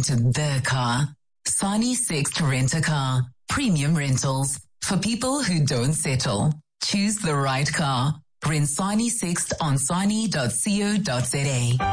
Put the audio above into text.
find their car. Sani Sixt Rent-A-Car. Premium rentals for people who don't settle. Choose the right car. Rent Sani Sixt on sani.co.za.